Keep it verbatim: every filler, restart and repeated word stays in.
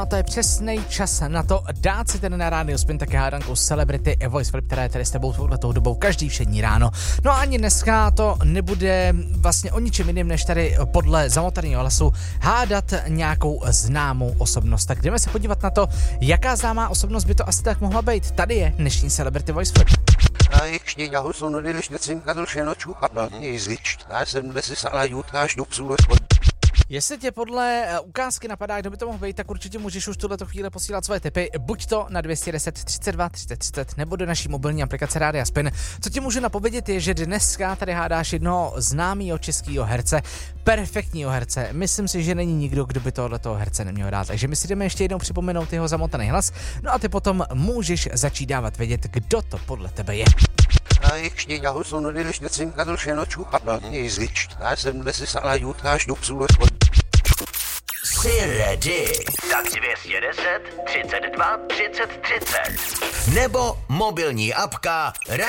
A to je přesný čas na to dát si ten na rádio spin také hádankou Celebrity Voice Flip, která je tady s tebou touhletou dobou každý všední ráno. No a ani dneska to nebude vlastně o ničem jiným, než tady podle zamotaného hlasu hádat nějakou známou osobnost. Tak jdeme se podívat na to, jaká známá osobnost by to asi tak mohla být. Tady je dnešní Celebrity Voice Flip. Jestli tě podle ukázky napadá, kdo by to mohl být, tak určitě můžeš už tuhle chvíli posílat svoje tipy, buď to na dvě stě deset třicet dva třicet třicet nebo do naší mobilní aplikace Rádia Spin. Co ti můžu napovědět je, že dneska tady hádáš jednoho známého českého herce, perfektního herce. Myslím si, že není nikdo, kdo by tohoto herce neměl rád. Takže my si jdeme ještě jednou připomenout jeho zamotaný hlas, no a ty potom můžeš začít dávat vědět, kdo to podle tebe je. Jsi ready? Tak dvě stě deset třicet dva třicet třicet nebo mobilní apka